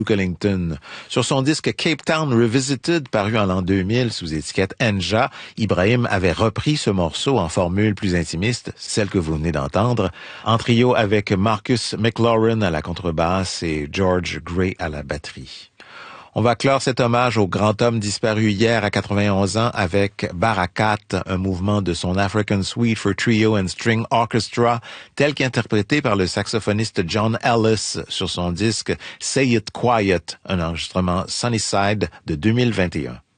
Duke Ellington. Sur son disque Cape Town Revisited, paru en l'an 2000 sous étiquette Enja, Ibrahim avait repris ce morceau en formule plus intimiste, celle que vous venez d'entendre, en trio avec Marcus McLaurin à la contrebasse et George Gray à la batterie. On va clore cet hommage au grand homme disparu hier à 91 ans avec Barakat, un mouvement de son African Suite for Trio and String Orchestra, tel qu'interprété par le saxophoniste John Ellis sur son disque Say It Quiet, un enregistrement Sunnyside de 2021.